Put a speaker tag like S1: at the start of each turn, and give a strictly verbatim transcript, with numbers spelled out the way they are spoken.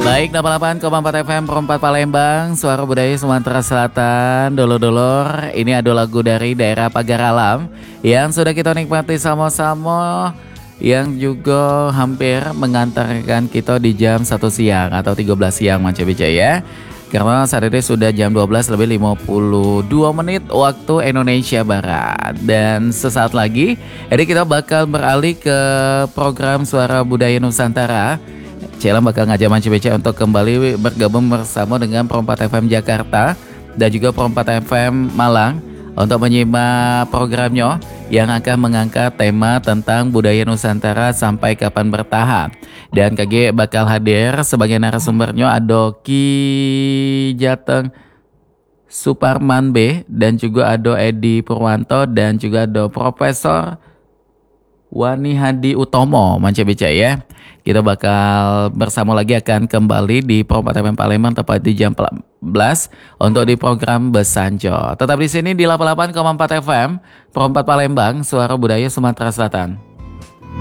S1: Baik, delapan puluh delapan koma empat F M Perempat Palembang, Suara Budaya Sumatera Selatan. Dulur-dulur, ini ada lagu dari daerah Pagar Alam yang sudah kita nikmati sama-sama, yang juga hampir mengantarkan kita di jam satu siang atau tiga belas siang Manca Beca ya. Karena saat ini sudah jam dua belas lebih lima puluh dua menit waktu Indonesia Barat. Dan sesaat lagi, jadi kita bakal beralih ke program Suara Budaya Nusantara. Cela bakal ngajak Manca Beca untuk kembali bergabung bersama dengan Perempat F M Jakarta dan juga Perempat F M Malang untuk menyimak programnya yang akan mengangkat tema tentang budaya Nusantara sampai kapan bertahan. Dan K G bakal hadir sebagai narasumbernya ada Ki Jateng Suparman B dan juga ada Edi Purwanto dan juga ada Profesor Wani Hadi Utomo Manca Beca ya. Kita bakal bersama lagi akan kembali di Perempat F M Palembang tepat di jam empat belas untuk di program Besanjo. Tetap di sini di delapan puluh delapan koma empat F M Perempat Palembang, Suara Budaya Sumatera Selatan.